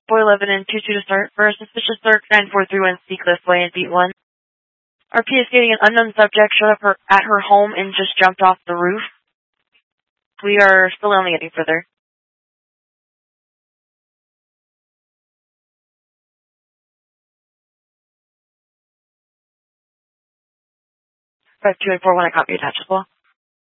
411 and 22 to start. For a suspicious search, 9431 Seacliff Way and Beat 1. RP is getting an unknown subject showed up at her home and just jumped off the roof. We are still only getting further. 5241, I copy attachable.